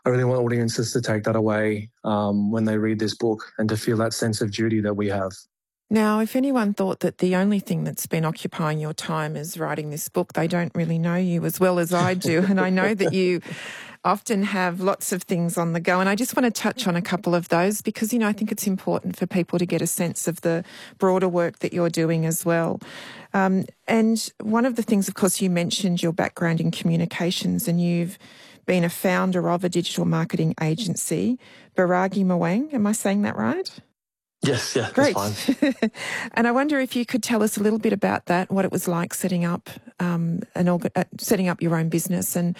I really want audiences to take that away when they read this book and to feel that sense of duty that we have. Now, if anyone thought that the only thing that's been occupying your time is writing this book, they don't really know you as well as I do. And I know that you often have lots of things on the go. And I just want to touch on a couple of those because, I think it's important for people to get a sense of the broader work that you're doing as well. And one of the things, of course, you mentioned your background in communications, and you've been a founder of a digital marketing agency, Baragi Mawang. Am I saying that right? Yes, yeah, great. That's fine. And I wonder if you could tell us a little bit about that, what it was like setting up setting up your own business and,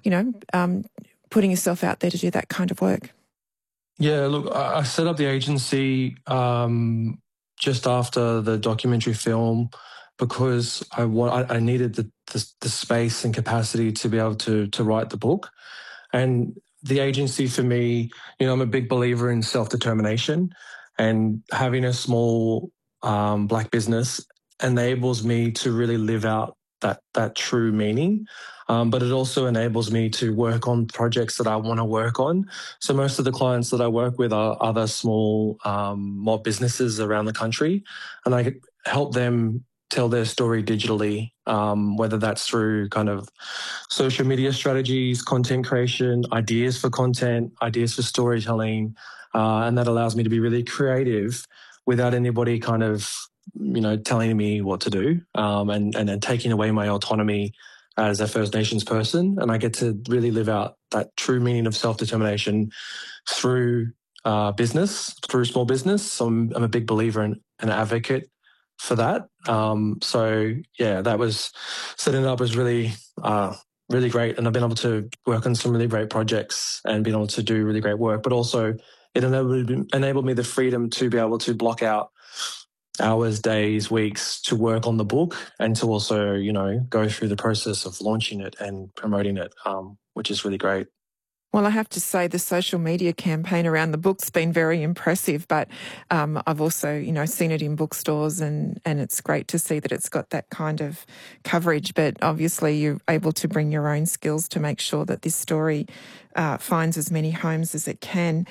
putting yourself out there to do that kind of work. Yeah, look, I set up the agency just after the documentary film because I needed the space and capacity to be able to write the book. And the agency for me, I'm a big believer in self-determination, and having a small Black business enables me to really live out that true meaning. But it also enables me to work on projects that I want to work on. So most of the clients that I work with are other small mob businesses around the country, and I help them tell their story digitally, whether that's through kind of social media strategies, content creation, ideas for content, ideas for storytelling, and that allows me to be really creative without anybody kind of, telling me what to do, and then taking away my autonomy as a First Nations person. And I get to really live out that true meaning of self-determination through business, through small business. So I'm a big believer and an advocate for that. So yeah, that was setting it up was really, really great. And I've been able to work on some really great projects and been able to do really great work, but also it enabled me the freedom to be able to block out hours, days, weeks to work on the book and to also, go through the process of launching it and promoting it, which is really great. Well, I have to say the social media campaign around the book's been very impressive, but I've also, seen it in bookstores and it's great to see that it's got that kind of coverage. But obviously you're able to bring your own skills to make sure that this story finds as many homes as it can.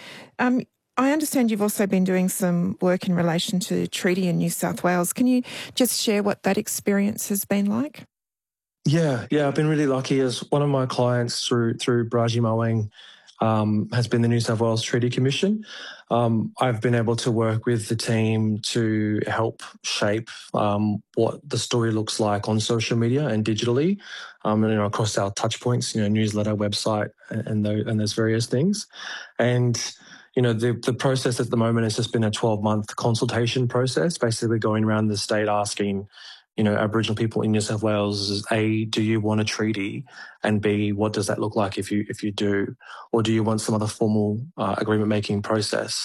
I understand you've also been doing some work in relation to treaty in New South Wales. Can you just share what that experience has been like? Yeah, I've been really lucky as one of my clients through Baragi Mawang has been the New South Wales Treaty Commission. I've been able to work with the team to help shape what the story looks like on social media and digitally, across our touch points, newsletter, website, and those various things. And the process at the moment has just been a 12-month consultation process, basically going around the state asking, Aboriginal people in New South Wales, A, do you want a treaty? And B, what does that look like if you do? Or do you want some other formal agreement-making process?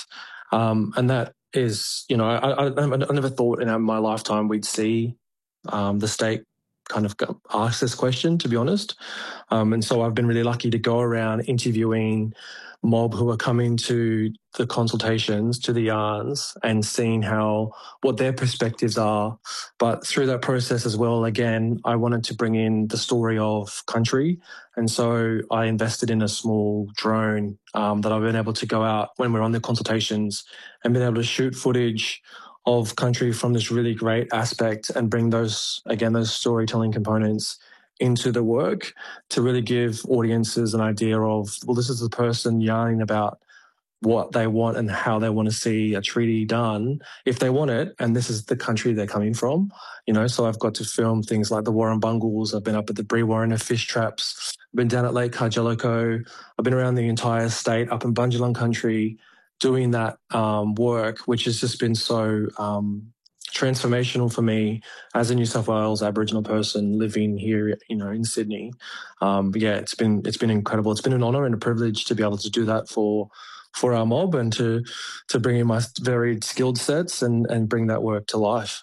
And that is, I never thought in my lifetime we'd see the state kind of ask this question, to be honest. And so I've been really lucky to go around interviewing mob who are coming to the consultations, to the yarns, and seeing what their perspectives are. But through that process as well, again, I wanted to bring in the story of country. And so I invested in a small drone that I've been able to go out when we're on the consultations and been able to shoot footage of country from this really great aspect and bring those storytelling components into the work to really give audiences an idea of, well, this is the person yarning about what they want and how they want to see a treaty done if they want it, and this is the country they're coming from. So I've got to film things like the Warrumbungles. I've been up at the Brewarrina fish traps. I've been down at Lake Cargellico. I've been around the entire state, up in Bundjalung country, doing that work, which has just been so transformational for me as a New South Wales Aboriginal person living here, in Sydney. But yeah, it's been incredible. It's been an honour and a privilege to be able to do that for our mob and to bring in my varied skilled sets and bring that work to life.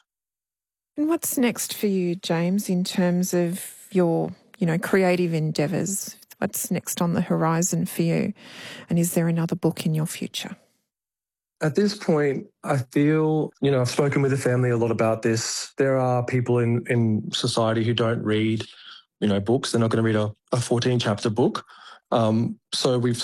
And what's next for you, James, in terms of your, creative endeavours? What's next on the horizon for you? And is there another book in your future? At this point, I feel, I've spoken with the family a lot about this. There are people in society who don't read, books. They're not going to read a 14-chapter book. So we've